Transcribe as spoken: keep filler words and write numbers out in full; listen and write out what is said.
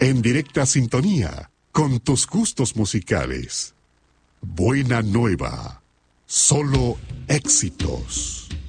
En directa sintonía con tus gustos musicales. Buena nueva. Solo éxitos.